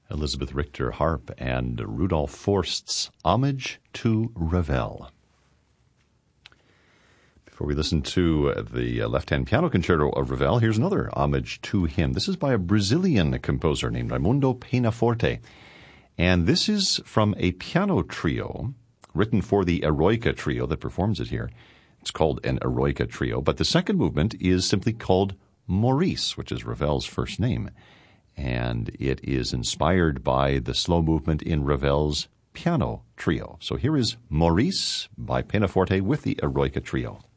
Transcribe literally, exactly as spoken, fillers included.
Elizabeth Richter harp and Rudolf Forst's Homage to Ravel. Before we listen to the left-hand piano concerto of Ravel, here's another homage to him. This is by a Brazilian composer named Raimundo Penaforte. And this is from a piano trio written for the Eroica Trio that performs it here. It's called an Eroica Trio, but the second movement is simply called Maurice, which is Ravel's first name. And it is inspired by the slow movement in Ravel's piano trio. So here is Maurice by Penaforte with the Eroica Trio.